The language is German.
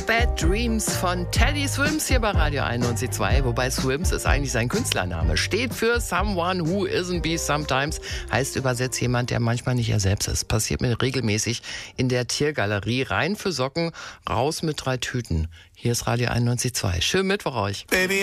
Bad Dreams von Teddy Swims hier bei Radio 91.2. Wobei Swims ist eigentlich sein Künstlername. Steht für Someone Who Isn't Be Sometimes. Heißt übersetzt jemand, der manchmal nicht er selbst ist. Passiert mir regelmäßig in der Tiergalerie. Rein für Socken, raus mit 3 Tüten. Hier ist Radio 91.2. Schönen Mittwoch euch. Baby.